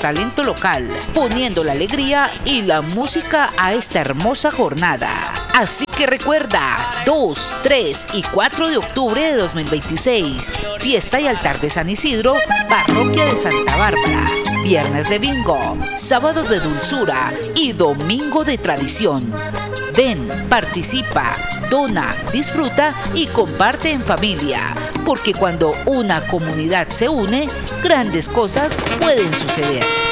talento local, poniendo la alegría y la música a esta hermosa jornada. Así que recuerda, 2, 3 y 4 de octubre de 2026, fiesta y altar de San Isidro, parroquia de Santa Bárbara. Viernes de bingo, sábado de dulzura y domingo de tradición. Ven, participa, dona, disfruta y comparte en familia, porque cuando una comunidad se une, grandes cosas pueden suceder.